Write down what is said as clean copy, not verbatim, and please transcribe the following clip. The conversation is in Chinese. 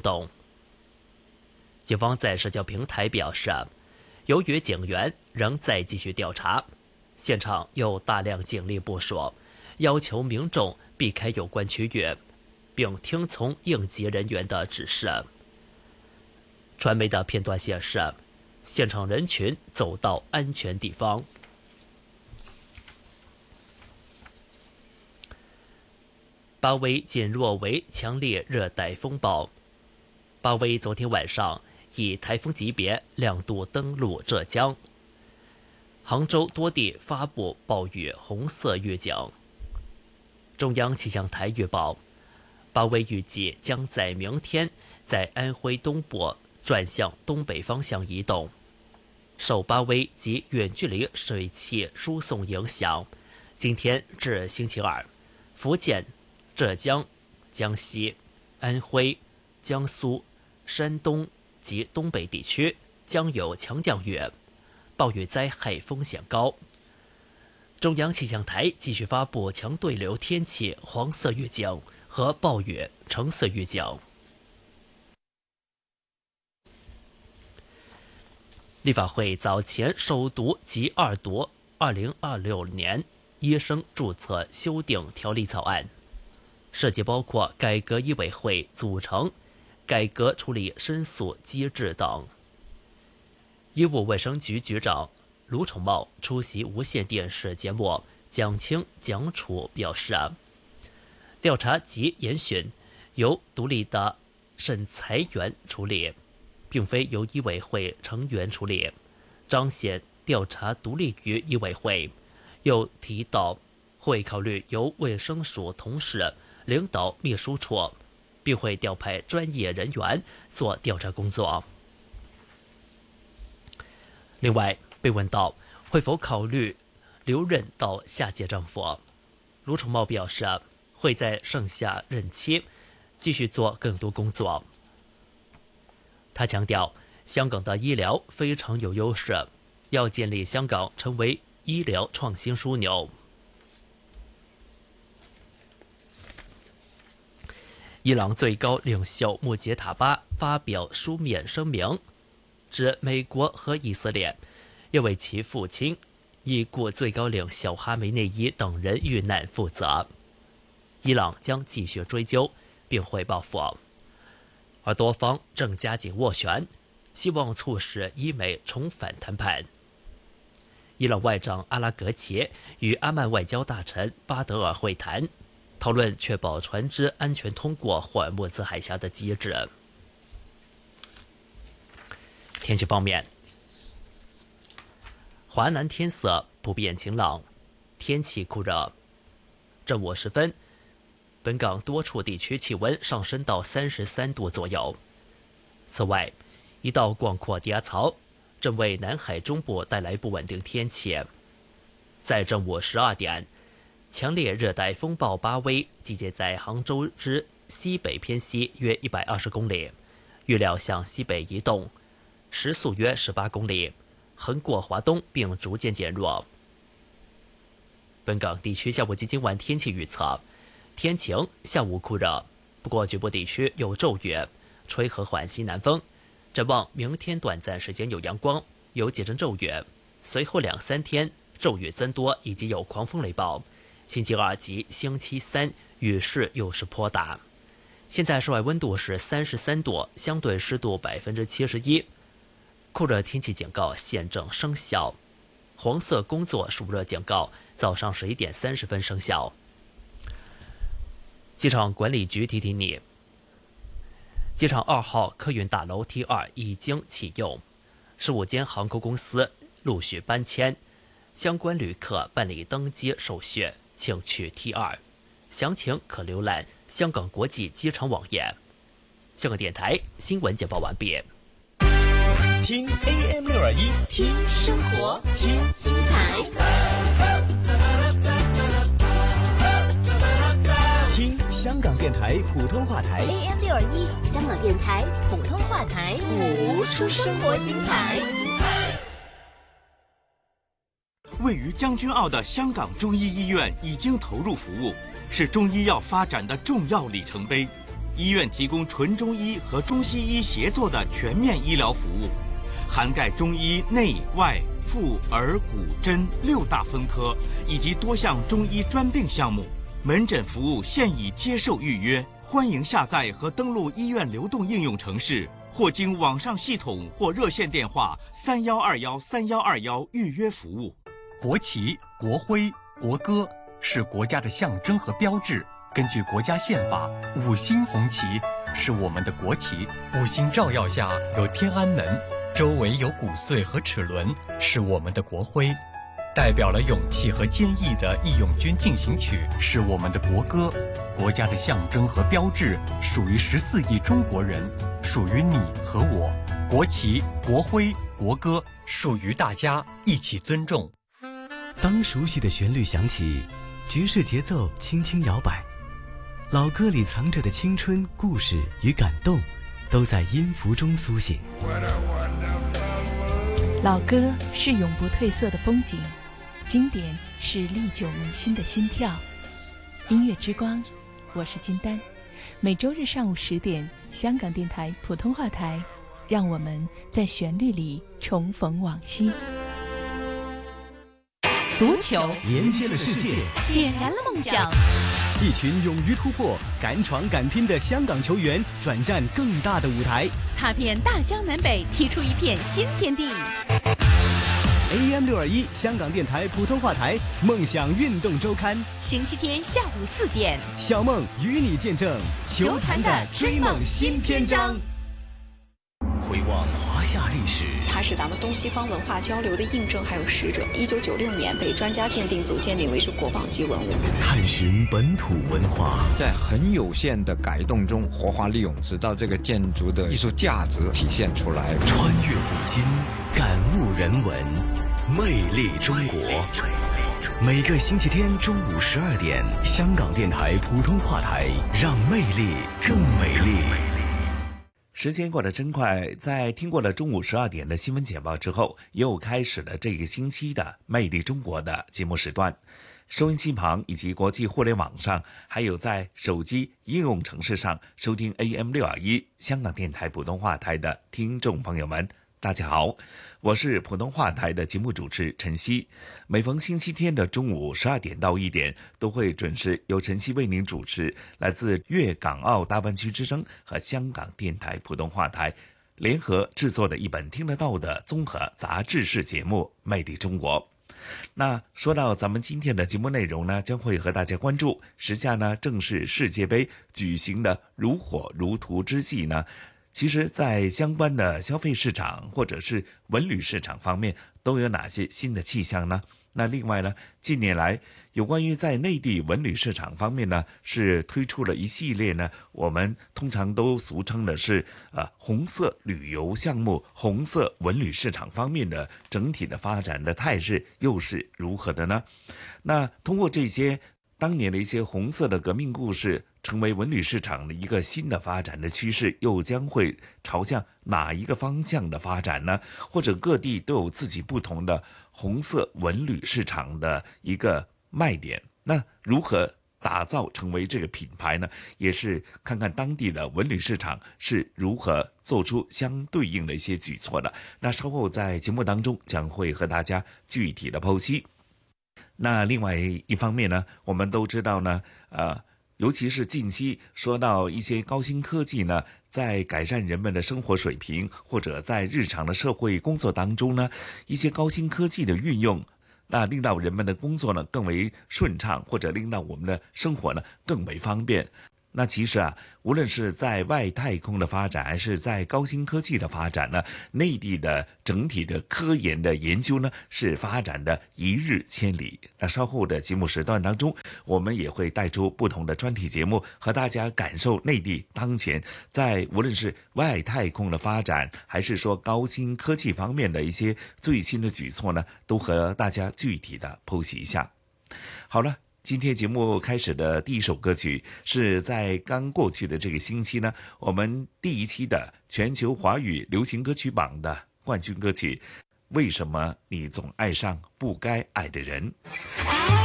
动。警方在社交平台表示，由于警员仍在继续调查，现场有大量警力部署，要求民众避开有关区域，并听从应急人员的指示。传媒的片段显示，现场人群走到安全地方。巴威减弱为强烈热带风暴。巴威昨天晚上以台风级别2度登陆浙江，杭州多地发布暴雨红色预警。中央气象台预报，巴威预计将在明天在安徽东部转向东北方向移动。受巴威及远距离水汽输送影响，今天至星期二，福建、浙江、江西、安徽、江苏、山东及东北地区将有强降雨，暴雨灾害风险高。中央气象台继续发布强对流天气黄色预警和暴雨橙色预警。立法会早前首读及二读2026年医生注册修订条例草案，涉及包括改革医委会组成、改革处理申诉机制等。医务卫生局局长卢宠茂出席无线电视节目讲清讲楚表示，调查及研讯由独立的审裁员处理，并非由医委会成员处理，彰显调查独立于医委会。又提到会考虑由卫生署同事领导秘书处，并会调派专业人员做调查工作。另外，被问到会否考虑留任到下届政府，卢宠茂表示会在剩下任期继续做更多工作。他强调，香港的医疗非常有优势，要建立香港成为医疗创新枢纽。伊朗最高领袖穆杰塔巴发表书面声明，指美国和以色列要为其父亲已故最高领袖哈梅内伊等人遇难负责，伊朗将继续追究并会报复。而多方正加紧斡旋，希望促使伊美重返谈判。伊朗外长阿拉格齐与阿曼外交大臣巴德尔会谈，讨论确保船只安全通过霍尔木兹海峡的机制。天气方面，华南天色普遍晴朗，天气酷热。正午时分，本港多处地区气温上升到33度左右。此外，一道广阔低压槽正为南海中部带来不稳定天气。在正午12点，强烈热带风暴巴威集结在杭州之西北偏西约120公里，预料向西北移动，时速约18公里，横过华东并逐渐减弱。本港地区下午及今晚天气预测：天晴，下午酷热，不过局部地区有骤雨，吹和缓西南风。展望明天短暂时间有阳光，有几阵骤雨，随后2-3天骤雨增多以及有狂风雷暴。星期二及星期三雨势又是颇大。现在室外温度是33度，相对湿度71%。酷热天气警告现正生效，黄色工作暑热警告早上11点30分生效。机场管理局提醒你，机场2号客运大楼 T2 已经启用，15间航空公司陆续搬迁，相关旅客办理登机手续，请去 T2。详情可浏览香港国际机场网页。香港电台新闻简报完毕。 听 AM621， 听生活，听精彩， 听香港电台普通话台 AM621，香港电台普通话台， 谱出生活精彩。 位于将军澳的香港中医医院已经投入服务，是中医药发展的重要里程碑。 医院提供纯中医和中西医协作的全面医疗服务，涵盖中医内外妇儿骨针6大分科以及多项中医专病项目。门诊服务现已接受预约，欢迎下载和登录医院流动应用程式，或经网上系统或热线电话31213121预约服务。 国旗、国徽、国歌是国家的象征和标志。根据国家宪法，5星红旗是我们的国旗，5星照耀下有天安门，周围有谷穗和齿轮，是我们的国徽。代表了勇气和坚毅的《义勇军进行曲》是我们的国歌，国家的象征和标志属于14亿中国人，属于你和我。国旗、国徽、国歌属于大家，一起尊重。 当熟悉的旋律响起，爵士节奏轻轻摇摆，老歌里藏着的青春、故事与感动，都在音符中苏醒。 老歌是永不褪色的风景，经典是历久弥新的心跳。音乐之光，我是金丹。每周日上午10点，香港电台普通话台，让我们在旋律里重逢往昔。 足球连接了世界， 点燃了梦想。 一群勇于突破、敢闯敢拼的香港球员转战更大的舞台， 踏遍大江南北，踢出一片新天地。 AM621 香港电台普通话台梦想运动周刊， 星期天下午4点， 小梦与你见证球坛的追梦新篇章。回望华夏历史， 它是咱们东西方文化交流的印证还有使者。1996年被专家鉴定组鉴定为是国宝级文物。 探寻本土文化， 在很有限的改动中活化利用，直到这个建筑的艺术价值体现出来。 穿越古今，感悟人文，魅力中国。每个星期天中午12点，香港电台普通话台，让魅力更美丽。 时间过得真快，在听过了中午12点的新闻简报之后，又开始了这个星期的魅力中国的节目时段。收音机旁以及国际互联网上，还有在手机应用程式上收听 AM621 香港电台普通话台的听众朋友们，大家好，我是普通话台的节目主持陈曦。每逢星期天的中午12点到1点，都会准时由陈曦为您主持来自粤港澳大湾区之声和香港电台普通话台联合制作的一本听得到的综合杂志式节目《魅力中国》。那说到咱们今天的节目内容呢，将会和大家关注，时下呢正是世界杯举行的如火如荼之际呢，其实在相关的消费市场或者是文旅市场方面都有哪些新的气象呢？那另外呢，近年来有关于在内地文旅市场方面呢，是推出了一系列呢，我们通常都俗称的是红色旅游项目、红色文旅市场方面的整体的发展的态势又是如何的呢？那通过这些当年的一些红色的革命故事，成为文旅市场的一个新的发展的趋势，又将会朝向哪一个方向的发展呢？或者各地都有自己不同的红色文旅市场的一个卖点，那如何打造成为这个品牌呢？也是看看当地的文旅市场是如何做出相对应的一些举措的。那稍后在节目当中将会和大家具体的剖析。那另外一方面呢，我们都知道呢，尤其是近期说到一些高新科技呢，在改善人们的生活水平，或者在日常的社会工作当中呢，一些高新科技的运用，那令到人们的工作呢更为顺畅，或者令到我们的生活呢更为方便。那其实无论是在外太空的发展，还是在高新科技的发展呢，内地的整体的科研的研究呢，是发展的一日千里。那稍后的节目时段当中，我们也会带出不同的专题节目，和大家感受内地当前在无论是外太空的发展，还是说高新科技方面的一些最新的举措呢，都和大家具体的剖析一下。好了，今天节目开始的第一首歌曲是在刚过去的这个星期呢，我们第一期的全球华语流行歌曲榜的冠军歌曲《为什么你总爱上不该爱的人》。